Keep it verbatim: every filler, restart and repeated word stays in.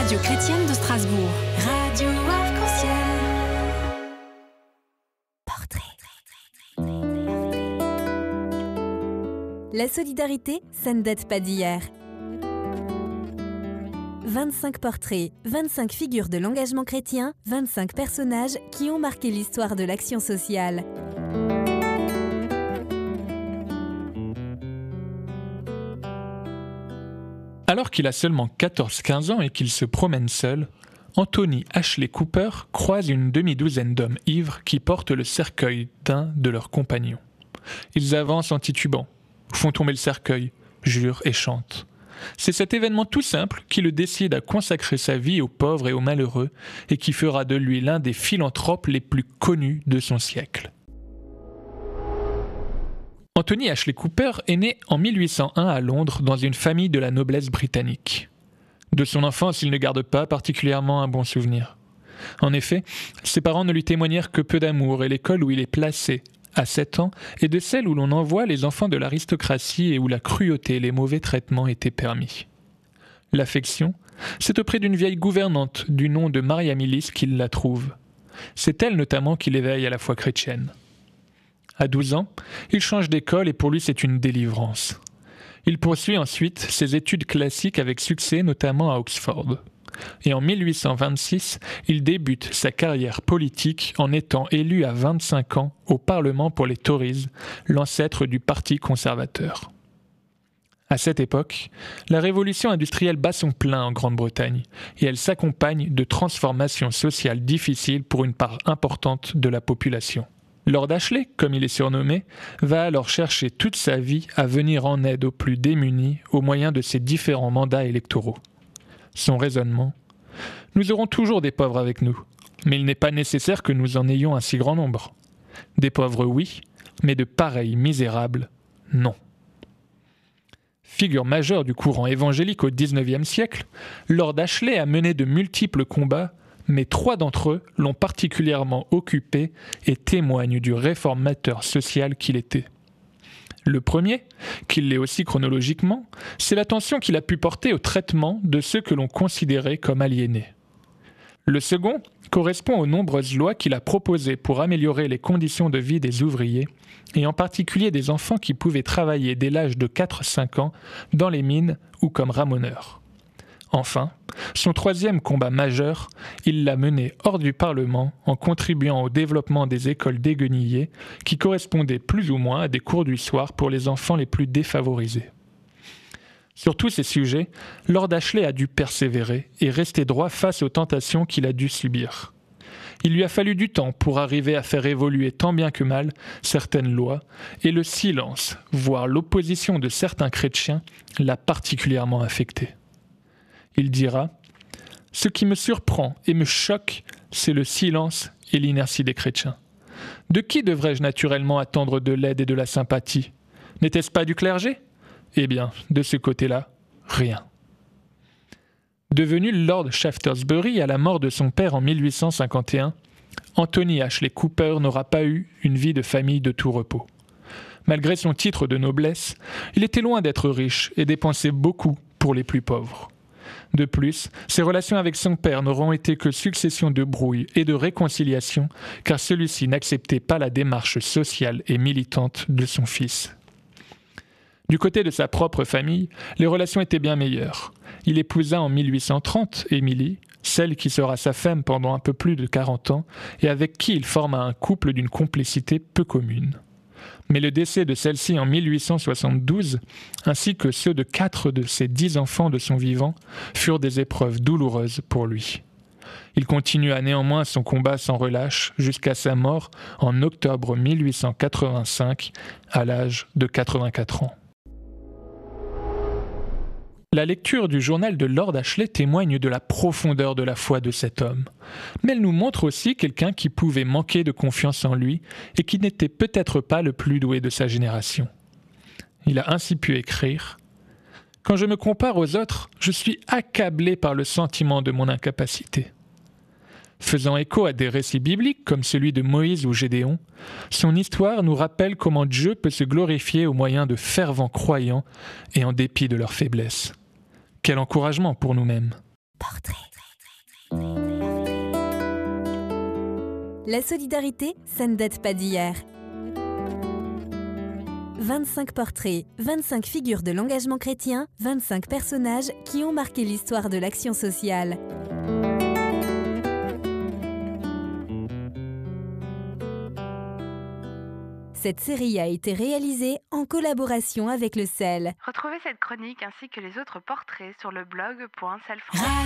radio chrétienne de Strasbourg. Radio Arc-en-Ciel. Portrait. La solidarité, ça ne date pas d'hier. vingt-cinq portraits, vingt-cinq figures de l'engagement chrétien, vingt-cinq personnages qui ont marqué l'histoire de l'action sociale. Alors qu'il a seulement quatorze quinze ans et qu'il se promène seul, Anthony Ashley Cooper croise une demi-douzaine d'hommes ivres qui portent le cercueil d'un de leurs compagnons. Ils avancent en titubant, font tomber le cercueil, jurent et chantent. C'est cet événement tout simple qui le décide à consacrer sa vie aux pauvres et aux malheureux et qui fera de lui l'un des philanthropes les plus connus de son siècle. Anthony Ashley Cooper est né en mille huit cent un à Londres dans une famille de la noblesse britannique. De son enfance, il ne garde pas particulièrement un bon souvenir. En effet, ses parents ne lui témoignèrent que peu d'amour et l'école où il est placé, à sept ans, est de celle où l'on envoie les enfants de l'aristocratie et où la cruauté et les mauvais traitements étaient permis. L'affection, c'est auprès d'une vieille gouvernante du nom de Maria Millis qu'il la trouve. C'est elle notamment qui l'éveille à la foi chrétienne. À douze ans, il change d'école et pour lui c'est une délivrance. Il poursuit ensuite ses études classiques avec succès, notamment à Oxford. Et en mille huit cent vingt-six, il débute sa carrière politique en étant élu à vingt-cinq ans au Parlement pour les Tories, l'ancêtre du Parti conservateur. À cette époque, la révolution industrielle bat son plein en Grande-Bretagne et elle s'accompagne de transformations sociales difficiles pour une part importante de la population. Lord Ashley, comme il est surnommé, va alors chercher toute sa vie à venir en aide aux plus démunis au moyen de ses différents mandats électoraux. Son raisonnement : nous aurons toujours des pauvres avec nous, mais il n'est pas nécessaire que nous en ayons un si grand nombre. Des pauvres, oui, mais de pareils misérables, non. Figure majeure du courant évangélique au dix-neuvième siècle, Lord Ashley a mené de multiples combats, mais trois d'entre eux l'ont particulièrement occupé et témoignent du réformateur social qu'il était. Le premier, qu'il l'est aussi chronologiquement, c'est l'attention qu'il a pu porter au traitement de ceux que l'on considérait comme aliénés. Le second correspond aux nombreuses lois qu'il a proposées pour améliorer les conditions de vie des ouvriers, et en particulier des enfants qui pouvaient travailler dès l'âge de quatre à cinq ans dans les mines ou comme ramoneurs. Enfin, son troisième combat majeur, il l'a mené hors du Parlement en contribuant au développement des écoles déguenillées qui correspondaient plus ou moins à des cours du soir pour les enfants les plus défavorisés. Sur tous ces sujets, Lord Ashley a dû persévérer et rester droit face aux tentations qu'il a dû subir. Il lui a fallu du temps pour arriver à faire évoluer tant bien que mal certaines lois, et le silence, voire l'opposition de certains chrétiens, l'a particulièrement affecté. Il dira « Ce qui me surprend et me choque, c'est le silence et l'inertie des chrétiens. De qui devrais-je naturellement attendre de l'aide et de la sympathie ? N'était-ce pas du clergé ? Eh bien, de ce côté-là, rien. » Devenu Lord Shaftesbury à la mort de son père en mille huit cent cinquante et un, Anthony Ashley Cooper n'aura pas eu une vie de famille de tout repos. Malgré son titre de noblesse, il était loin d'être riche et dépensait beaucoup pour les plus pauvres. De plus, ses relations avec son père n'auront été que succession de brouilles et de réconciliations, car celui-ci n'acceptait pas la démarche sociale et militante de son fils. Du côté de sa propre famille, les relations étaient bien meilleures. Il épousa en mille huit cent trente Emily, celle qui sera sa femme pendant un peu plus de quarante ans, et avec qui il forma un couple d'une complicité peu commune. Mais le décès de celle-ci en mille huit cent soixante-douze, ainsi que ceux de quatre de ses dix enfants de son vivant, furent des épreuves douloureuses pour lui. Il continua néanmoins son combat sans relâche jusqu'à sa mort en octobre mille huit cent quatre-vingt-cinq, à l'âge de quatre-vingt-quatre ans. La lecture du journal de Lord Ashley témoigne de la profondeur de la foi de cet homme. Mais elle nous montre aussi quelqu'un qui pouvait manquer de confiance en lui et qui n'était peut-être pas le plus doué de sa génération. Il a ainsi pu écrire « Quand je me compare aux autres, je suis accablé par le sentiment de mon incapacité. » Faisant écho à des récits bibliques comme celui de Moïse ou Gédéon, son histoire nous rappelle comment Dieu peut se glorifier au moyen de fervents croyants et en dépit de leur faiblesse. Quel encouragement pour nous-mêmes. Portrait. La solidarité, ça ne date pas d'hier. vingt-cinq portraits, vingt-cinq figures de l'engagement chrétien, vingt-cinq personnages qui ont marqué l'histoire de l'action sociale. Cette série a été réalisée en collaboration avec le C E L. Retrouvez cette chronique ainsi que les autres portraits sur le blog point selfrance point com.